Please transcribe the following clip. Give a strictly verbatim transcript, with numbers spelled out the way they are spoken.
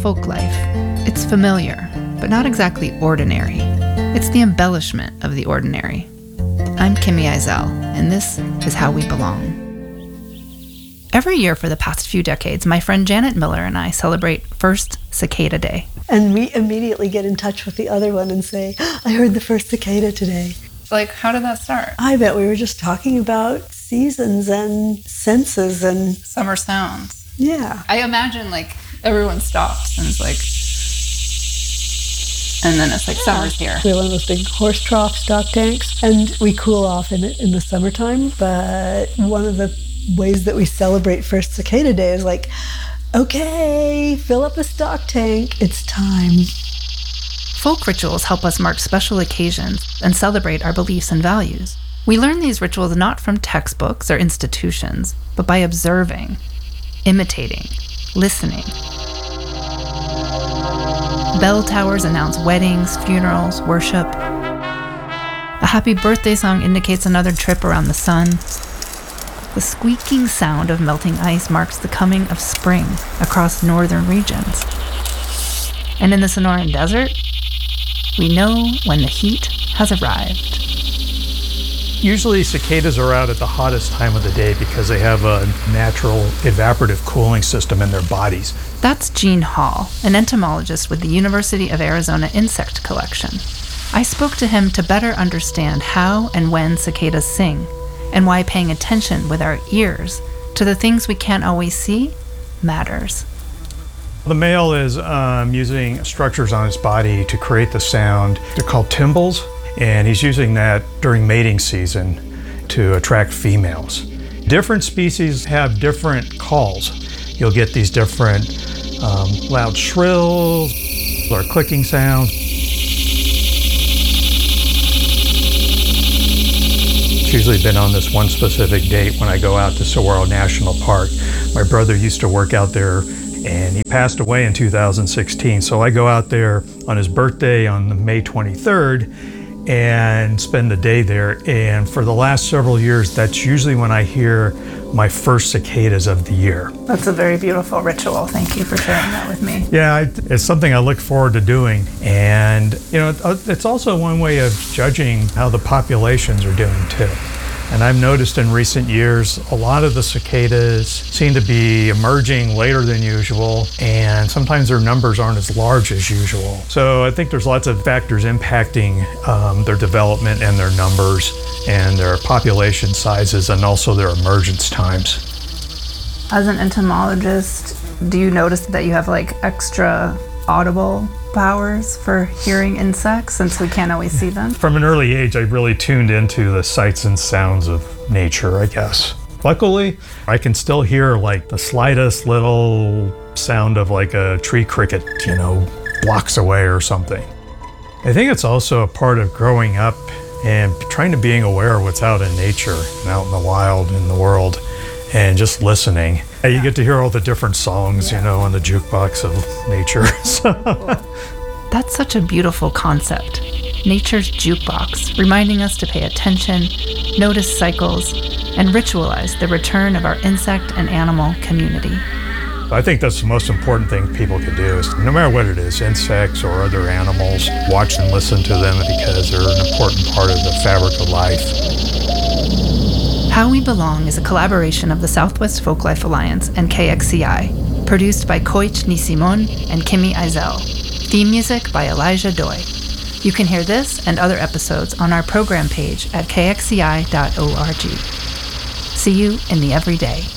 folk life. It's familiar, but not exactly ordinary. It's the embellishment of the ordinary. I'm Kimmy Eisel, and this is How We Belong. Every year for the past few decades, my friend Janet Miller and I celebrate First Cicada Day. And we immediately get in touch with the other one and say, I heard the first cicada today. Like, how did that start? I bet we were just talking about seasons and senses and... Summer sounds. Yeah. I imagine, like, everyone stops and it's like... And then it's like, yeah. Summer's here. We have one of those big horse trough stock tanks, and we cool off in it in the summertime. But one of the ways that we celebrate First Cicada Day is like, okay, fill up the stock tank, it's time. Folk rituals help us mark special occasions and celebrate our beliefs and values. We learn these rituals not from textbooks or institutions, but by observing, imitating, listening. Bell towers announce weddings, funerals, worship. A happy birthday song indicates another trip around the sun. The squeaking sound of melting ice marks the coming of spring across northern regions. And in the Sonoran Desert, we know when the heat has arrived. Usually cicadas are out at the hottest time of the day because they have a natural evaporative cooling system in their bodies. That's Gene Hall, an entomologist with the University of Arizona Insect Collection. I spoke to him to better understand how and when cicadas sing, and why paying attention with our ears to the things we can't always see matters. The male is um, using structures on his body to create the sound. They're called tymbals, and he's using that during mating season to attract females. Different species have different calls. You'll get these different um, loud shrills or clicking sounds. It's usually been on this one specific date when I go out to Saguaro National Park. My brother used to work out there, and he passed away in two thousand sixteen. So I go out there on his birthday on May twenty-third and spend the day there. And for the last several years, that's usually when I hear my first cicadas of the year. That's a very beautiful ritual. Thank you for sharing that with me. Yeah, it's something I look forward to doing. And, you know, it's also one way of judging how the populations are doing too. And I've noticed in recent years, a lot of the cicadas seem to be emerging later than usual, and sometimes their numbers aren't as large as usual. So I think there's lots of factors impacting um, their development and their numbers and their population sizes and also their emergence times. As an entomologist, do you notice that you have like extra audible powers for hearing insects since we can't always see them? From an early age, I really tuned into the sights and sounds of nature, I guess. Luckily, I can still hear like the slightest little sound of like a tree cricket, you know, blocks away or something. I think it's also a part of growing up and trying to being aware of what's out in nature and out in the wild in the world and just listening. Yeah. You get to hear all the different songs, yeah. you know, on the jukebox of nature. So. That's such a beautiful concept. Nature's jukebox, reminding us to pay attention, notice cycles, and ritualize the return of our insect and animal community. I think that's the most important thing people can do is, no matter what it is, insects or other animals, watch and listen to them because they're an important part of the fabric of life. How We Belong is a collaboration of the Southwest Folklife Alliance and K X C I, produced by Koich Nisimon and Kimmy Eisel. Theme music by Elijah Doi. You can hear this and other episodes on our program page at k x c i dot org. See you in the everyday.